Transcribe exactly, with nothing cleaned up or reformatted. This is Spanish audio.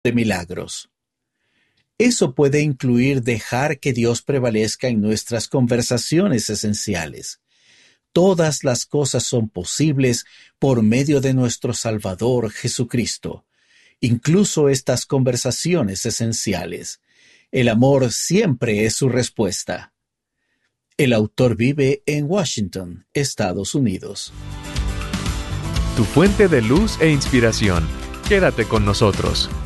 de milagros. Eso puede incluir dejar que Dios prevalezca en nuestras conversaciones esenciales. Todas las cosas son posibles por medio de nuestro Salvador Jesucristo, incluso estas conversaciones esenciales. El amor siempre es su respuesta. El autor vive en Washington, Estados Unidos. Tu fuente de luz e inspiración. Quédate con nosotros.